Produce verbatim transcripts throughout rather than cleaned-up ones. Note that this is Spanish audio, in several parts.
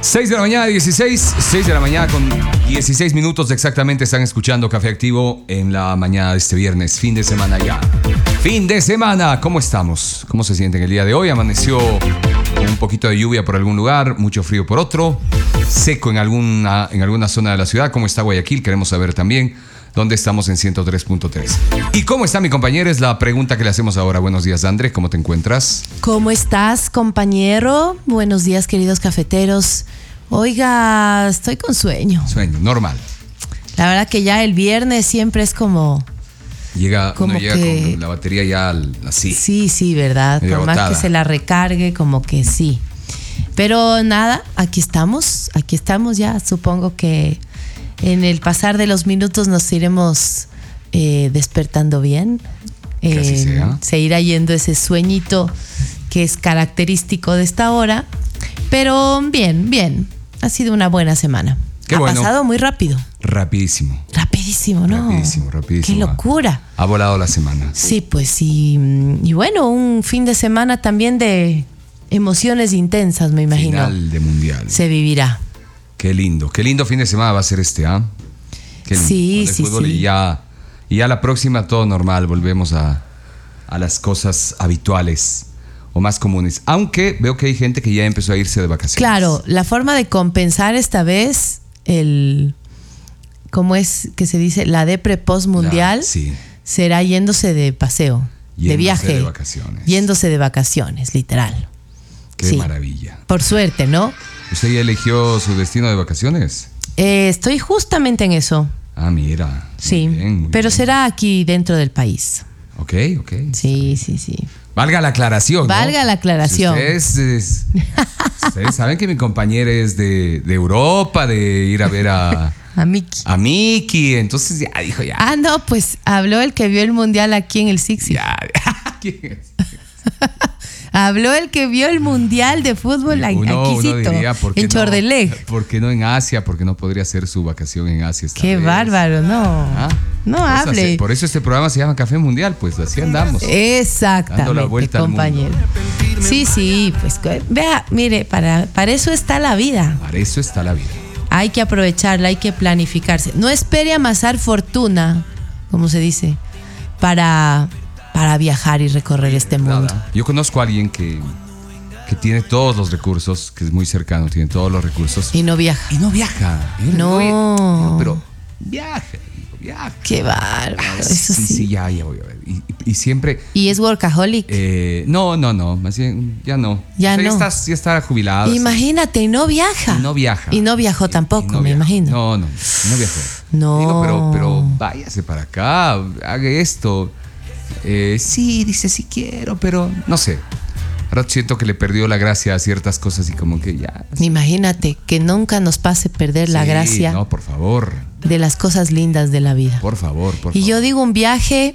seis de la mañana, dieciséis, seis de la mañana con dieciséis minutos exactamente. Están escuchando Café Activo en la mañana de este viernes, fin de semana ya. Fin de semana, ¿cómo estamos? ¿Cómo se sienten el día de hoy? Amaneció con un poquito de lluvia por algún lugar, mucho frío por otro, seco en alguna, en alguna zona de la ciudad. ¿Cómo está Guayaquil? Queremos saber también. ¿Dónde estamos en ciento tres punto tres? ¿Y cómo está mi compañero? Es la pregunta que le hacemos ahora. Buenos días, André. ¿Cómo te encuentras? ¿Cómo estás, compañero? Buenos días, queridos cafeteros. Oiga, estoy con sueño. Sueño, normal. La verdad que ya el viernes siempre es como... Llega, como uno llega que, con la batería ya así. Sí, sí, ¿verdad? Por más agotada. que se la recargue, como que sí. Pero nada, aquí estamos. Aquí estamos ya. Supongo que en el pasar de los minutos nos iremos eh, despertando bien. Que así Eh, sea. Se irá yendo ese sueñito que es característico de esta hora. Pero bien, bien. Ha sido una buena semana. Qué ha bueno. pasado muy rápido. Rapidísimo. Rapidísimo, ¿no? Rapidísimo, rapidísimo. Qué locura. Ha volado la semana. Sí, pues y, y bueno, un fin de semana también de emociones intensas, me imagino. Final de mundial. Se vivirá. Qué lindo. Qué lindo fin de semana va a ser este, ¿ah? Qué lindo. Sí, Con el sí, fútbol sí. Y ya, y ya la próxima todo normal. Volvemos a, a las cosas habituales o más comunes. Aunque veo que hay gente que ya empezó a irse de vacaciones. Claro, la forma de compensar esta vez el... ¿Cómo es que se dice? La depre post-mundial La- sí. será yéndose de paseo, Yéndose de viaje. de vacaciones. Yéndose de vacaciones, literal. Qué Sí. maravilla. Por suerte, ¿no? ¿Usted ya eligió su destino de vacaciones? Eh, estoy justamente en eso. Ah, mira. Muy Sí, bien, muy pero bien. será aquí dentro del país. Ok, ok. Sí, sí, sí. Valga la aclaración, ¿no? Valga la aclaración. Si ustedes, es- ustedes saben que mi compañera es de, de Europa, de ir a ver a, A Miki. a Miki. Entonces ya dijo, ya. Ah, no, pues habló el que vio el mundial aquí en el Sixi. Ya. ¿Quién es? Habló el que vio el mundial de fútbol aquí, Uno, uno diría, ¿por qué en no? Chordeleg. ¿Por qué no en Asia? ¿Por qué no podría hacer su vacación en Asia esta Qué vez? bárbaro, no. ¿Ah? No Cosas hable. así. Por eso este programa se llama Café Mundial, pues así andamos. Exactamente, Dando la vuelta al compañero. Sí, sí, pues vea, mire, para, para eso está la vida. Para eso está la vida. Hay que aprovecharla, hay que planificarse. No espere amasar fortuna, como se dice, para, para viajar y recorrer este mundo. Nada. Yo conozco a alguien que, que tiene todos los recursos, que es muy cercano, tiene todos los recursos. Y no viaja. Y no viaja. Y yo le No. digo, "Oye, pero viaja, digo, viaja. Qué bárbaro, Ah, eso sí, sí. sí, ya, ya voy a ver. Y, y- y siempre, Y es workaholic. eh, no, no, no, más bien, ya no. Ya O sea, no. Ya, está, ya está jubilado. Imagínate, y no viaja. Y no viaja. Y no viajó Y- tampoco, y no me viajó. imagino. No, no, no viajó. No. Digo, pero, pero váyase para acá, haga esto. Eh, sí, dice, sí quiero, pero no sé. Ahora siento que le perdió la gracia a ciertas cosas y como que ya. Imagínate que nunca nos pase perder la Sí, gracia No, por favor, de las cosas lindas de la vida. por favor, por Y favor. yo digo, un viaje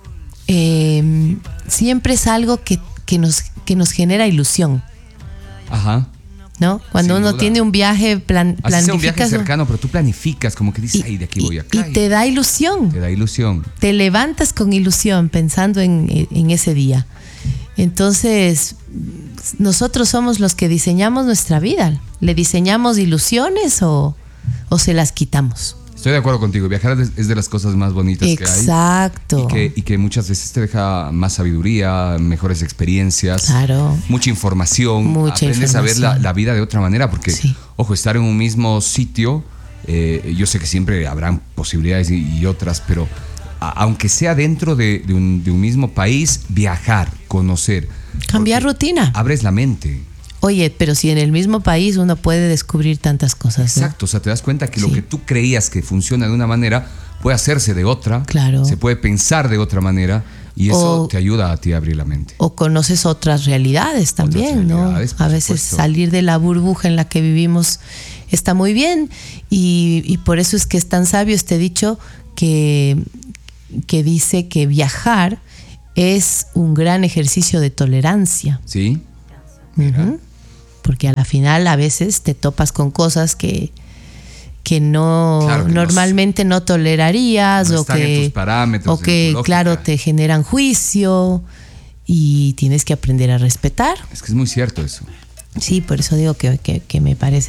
eh, siempre es algo que, que, nos, que nos genera ilusión, Ajá. ¿no? Cuando Sin uno duda. tiene un viaje, plan, Así sea un viaje planificas cercano, pero tú planificas, como que dices, y, ay, de aquí y- voy acá. y te da ilusión. te da ilusión. Te levantas con ilusión pensando en, en ese día. Entonces, nosotros somos los que diseñamos nuestra vida. ¿Le diseñamos ilusiones o, o se las quitamos? Estoy de acuerdo contigo. Viajar es es de las cosas más bonitas que hay. Exacto. Y que, y que muchas veces te deja más sabiduría, mejores experiencias, Claro. mucha información. Mucha Aprendes a ver la, información. la vida de otra manera, porque, Sí. ojo, estar en un mismo sitio, eh, yo sé que siempre habrán posibilidades y, y otras, pero a- aunque sea dentro de, de un, de un mismo país, viajar, conocer. Cambiar porque rutina. Abres la mente. Oye, pero si en el mismo país uno puede descubrir tantas cosas, ¿no? Exacto, o sea, te das cuenta que lo Sí. que tú creías que funciona de una manera puede hacerse de otra, Claro. se puede pensar de otra manera y eso O- te ayuda a ti a abrir la mente. O conoces otras realidades también, realidades, ¿no? por A veces supuesto. salir de la burbuja en la que vivimos está muy bien y, y por eso es que es tan sabio este dicho que, que dice que viajar es un gran ejercicio de tolerancia. ¿Sí? Ujú. Porque a la final a veces te topas con cosas que, que no Claro que no normalmente no, tolerarías no o están en que, tus parámetros, o en que tu lógica. claro, te generan juicio y tienes que aprender a respetar. Es que es muy cierto eso. Sí, por eso digo que, que, que me parece